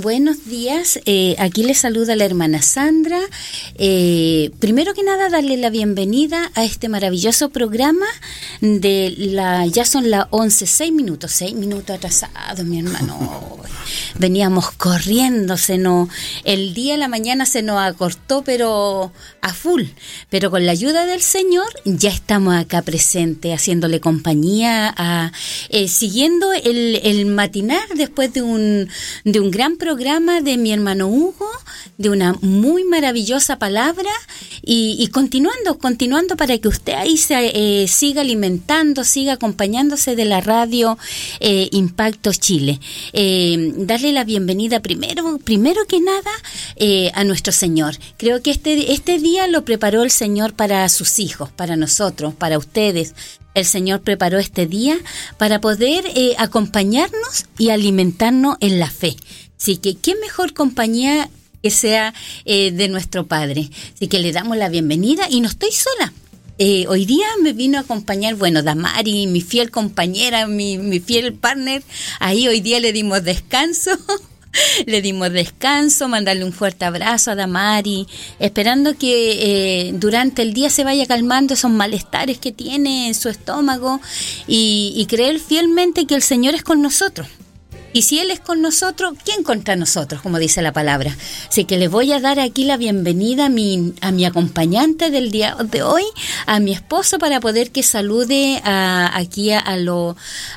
Buenos días, aquí les saluda la hermana Sandra. Primero que nada, darle la bienvenida a este maravilloso programa ya son las 11, 6 minutos atrasados, mi hermano. Veníamos corriendo, el día, la mañana se nos acortó, pero a full. Pero con la ayuda del Señor ya estamos acá presentes, haciéndole compañía, siguiendo el matinal después de un gran programa de mi hermano Hugo, de una muy maravillosa palabra y continuando para que usted ahí siga alimentando, siga acompañándose de la radio Impacto Chile. Darle la bienvenida primero que nada a nuestro Señor. Creo que este día lo preparó el Señor para sus hijos, para nosotros, para ustedes. El Señor preparó este día para poder acompañarnos y alimentarnos en la fe. Así que qué mejor compañía que sea de nuestro Padre. Así que le damos la bienvenida y no estoy sola. Hoy día me vino a acompañar, Damari, mi fiel compañera, mi fiel partner. Ahí hoy día le dimos descanso. Mandarle un fuerte abrazo a Damari, esperando que durante el día se vaya calmando esos malestares que tiene en su estómago y creer fielmente que el Señor es con nosotros. Y si Él es con nosotros, ¿quién contra nosotros? Como dice la palabra. Así que le voy a dar aquí la bienvenida a mi acompañante del día de hoy, a mi esposo, para poder que salude aquí a los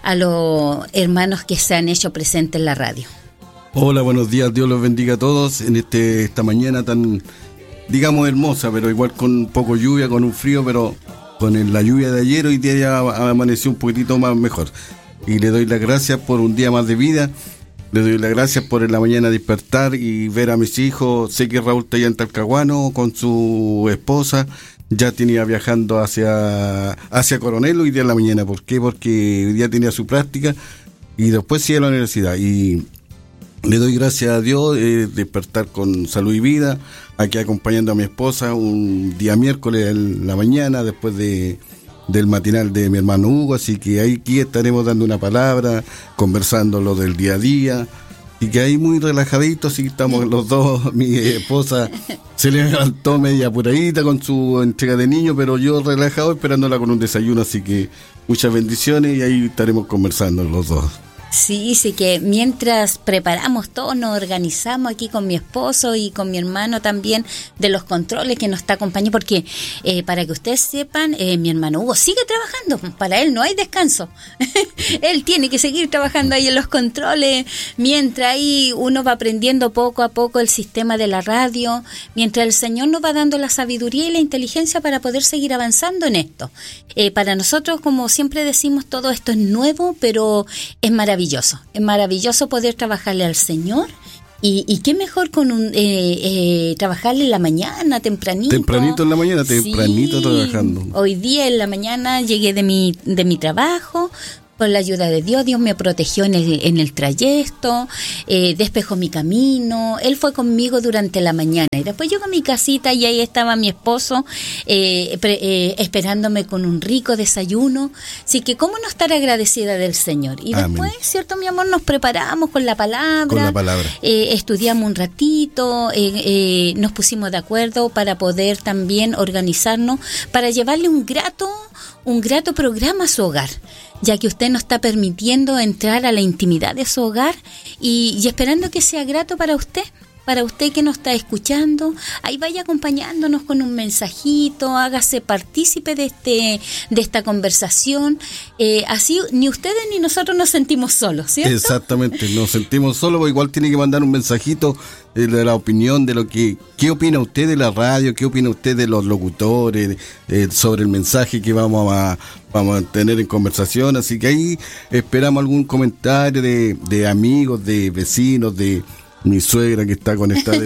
hermanos que se han hecho presentes en la radio. Hola, buenos días, Dios los bendiga a todos en esta mañana tan, digamos, hermosa, pero igual con un poco lluvia, con un frío, pero con la lluvia de ayer hoy día ya amaneció un poquitito más mejor. Y le doy las gracias por un día más de vida, le doy las gracias por en la mañana despertar y ver a mis hijos. Sé que Raúl está allá en Talcahuano con su esposa, ya tenía viajando hacia Coronel hoy día en la mañana. ¿Por qué? Porque hoy día tenía su práctica y después sigue a la universidad. Y le doy gracias a Dios, despertar con salud y vida, aquí acompañando a mi esposa un día miércoles en la mañana, después del matinal de mi hermano Hugo, así que aquí estaremos dando una palabra, conversando lo del día a día, y que ahí muy relajaditos, así estamos los dos. Mi esposa se levantó media apuradita con su entrega de niños, pero yo relajado esperándola con un desayuno, así que muchas bendiciones y ahí estaremos conversando los dos. Sí, que mientras preparamos todo, nos organizamos aquí con mi esposo y con mi hermano también de los controles que nos está acompañando, porque para que ustedes sepan, mi hermano Hugo sigue trabajando, para él no hay descanso. Él tiene que seguir trabajando ahí en los controles, mientras ahí uno va aprendiendo poco a poco el sistema de la radio, mientras el Señor nos va dando la sabiduría y la inteligencia para poder seguir avanzando en esto. Para nosotros, como siempre decimos, todo esto es nuevo, pero es maravilloso. Es maravilloso poder trabajarle al Señor y qué mejor con trabajarle en la mañana, tempranito. Tempranito en la mañana, tempranito trabajando. Hoy día en la mañana llegué de mi trabajo. Por la ayuda de Dios me protegió en el trayecto, despejó mi camino. Él fue conmigo durante la mañana y después llegó a mi casita y ahí estaba mi esposo esperándome con un rico desayuno. Así que cómo no estar agradecida del Señor. Y Amén. Después, cierto, mi amor, nos preparamos con la palabra. Estudiamos un ratito, nos pusimos de acuerdo para poder también organizarnos para llevarle un grato programa a su hogar, ya que usted nos está permitiendo entrar a la intimidad de su hogar y esperando que sea grato para usted que nos está escuchando. Ahí vaya acompañándonos con un mensajito, hágase partícipe de esta conversación. Así ni ustedes ni nosotros nos sentimos solos, ¿cierto? Exactamente, nos sentimos solos, pero igual tiene que mandar un mensajito de la opinión, de lo que qué opina usted de la radio, qué opina usted de los locutores, sobre el mensaje que vamos a tener en conversación. Así que ahí esperamos algún comentario de amigos, de vecinos, de mi suegra que está conectada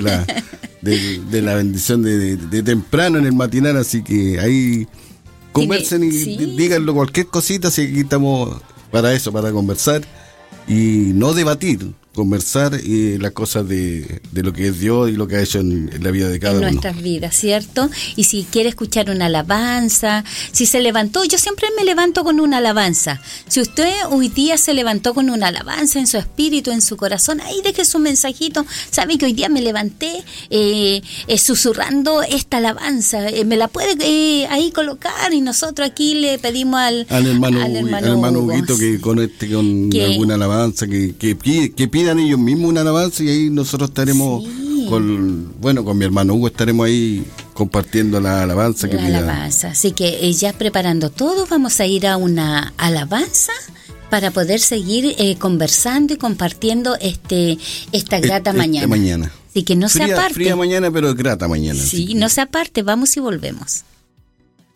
de la bendición de temprano en el matinal, así que ahí conversen y díganlo cualquier cosita, así que aquí estamos para eso, para conversar y no debatir. conversar las cosas de lo que es Dios y lo que ha hecho en la vida de cada uno. En nuestras vidas, ¿cierto? Y si quiere escuchar una alabanza, si se levantó, yo siempre me levanto con una alabanza. Si usted hoy día se levantó con una alabanza en su espíritu, en su corazón, ahí deje su mensajito. Sabe que hoy día me levanté susurrando esta alabanza. Me la puede ahí colocar, y nosotros aquí le pedimos al hermano Huguito que conecte con alguna alabanza, que pidan ellos mismos una alabanza, y ahí nosotros estaremos con mi hermano Hugo, estaremos ahí compartiendo la alabanza que pida. Alabanza. Así que ya preparando todo, vamos a ir a una alabanza para poder seguir conversando y compartiendo esta grata mañana. Mañana. Así que no se aparte. Fría mañana, pero grata mañana. Sí, no se aparte, vamos y volvemos.